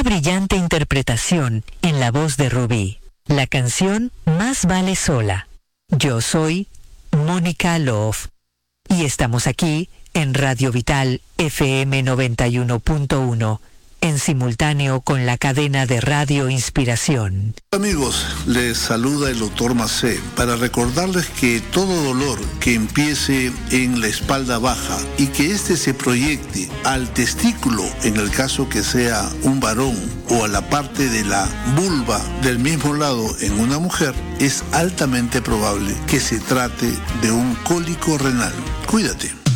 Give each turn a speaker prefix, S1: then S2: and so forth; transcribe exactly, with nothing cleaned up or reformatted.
S1: brillante interpretación en la voz de Rubí. La canción Más vale sola. Yo soy Mónica Love y estamos aquí en Radio Vital F M noventa y uno punto uno, en simultáneo con la cadena de Radio Inspiración.
S2: Amigos, les saluda el doctor Macé para recordarles que todo dolor que empiece en la espalda baja y que éste se proyecte al testículo, en el caso que sea un varón, o a la parte de la vulva del mismo lado en una mujer, es altamente probable que se trate de un cólico renal. Cuídate.